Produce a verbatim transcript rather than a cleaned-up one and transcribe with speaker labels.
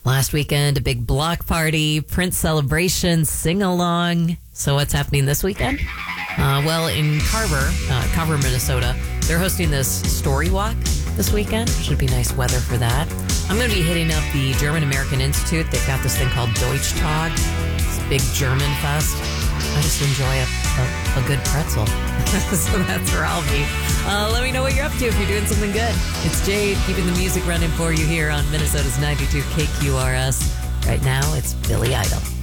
Speaker 1: Last weekend, a big block party, Prince celebration, sing-along. So what's happening this weekend? Uh, well, in Carver, uh, Carver, Minnesota, they're hosting this story walk this weekend. Should be nice weather for that. I'm going to be hitting up the German American Institute. They've got this thing called Deutschtag. It's a big German fest. I just enjoy a, a, a good pretzel. So that's where I'll be. Uh, let me know what you're up to if you're doing something good. It's Jade keeping the music running for you here on Minnesota's ninety-two K Q R S. Right now, it's Billy Idol.